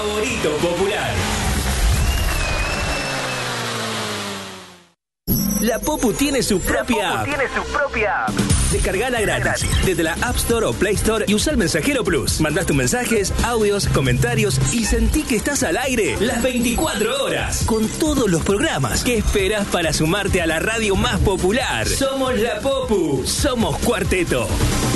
Favorito popular. La Popu tiene su propia app. Descargala gratis desde la App Store o Play Store y usa el Mensajero Plus. Mandás tus mensajes, audios, comentarios y sentí que estás al aire las 24 horas con todos los programas. ¿Qué esperas para sumarte a la radio más popular? Somos la Popu, somos Cuarteto.